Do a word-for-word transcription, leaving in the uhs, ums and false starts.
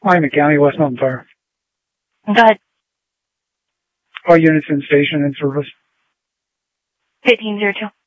Miami County, West Mountain Fire. Go ahead. All units in station and service. fifteen zero two.